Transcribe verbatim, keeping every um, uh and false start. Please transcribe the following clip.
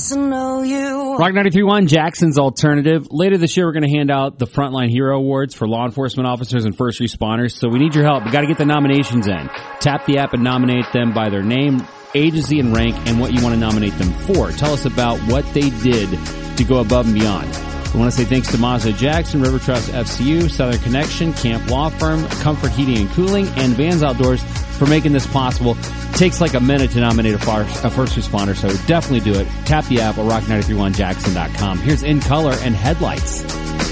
to know you. Rock ninety-three point one, Jackson's Alternative. Later this year, we're going to hand out the Frontline Hero Awards for law enforcement officers and first responders. So we need your help. We got to get the nominations in. Tap the app and nominate them by their name, agency, and rank, and what you want to nominate them for. Tell us about what they did to go above and beyond. We want to say thanks to Mazda Jackson, River Trust F C U, Southern Connection, Camp Law Firm, Comfort Heating and Cooling, and Vans Outdoors for making this possible. It takes like a minute to nominate a, far, a first responder, so definitely do it. Tap the app at rock nine three one jackson dot com. Here's In Color and Headlights.